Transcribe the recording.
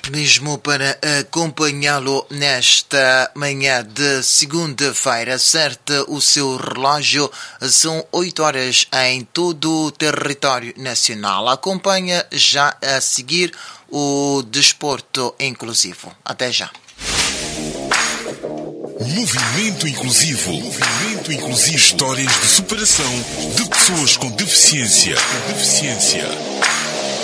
mesmo para acompanhá-lo nesta manhã de segunda-feira. Certo, o seu relógio são 8 horas em todo o território nacional. Acompanha já a seguir o desporto inclusivo. Até já. Movimento Inclusivo. Movimento Inclusivo. Histórias de superação de pessoas com deficiência.